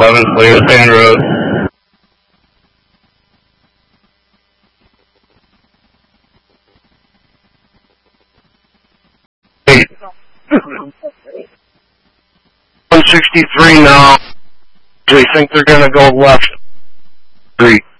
11, Williamspan Road. Hey. 163 now. They think they're going to go left. 3.